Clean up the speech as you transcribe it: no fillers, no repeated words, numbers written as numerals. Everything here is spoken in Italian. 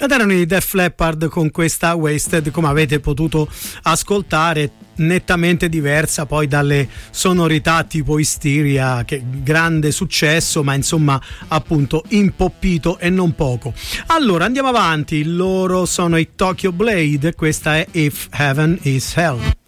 ed erano i Def Leppard con questa Wasted, come avete potuto ascoltare, nettamente diversa poi dalle sonorità tipo Hysteria, che grande successo, ma insomma appunto impoppito e non poco. Allora andiamo avanti, loro sono i Tokyo Blade, questa è If Heaven is Hell.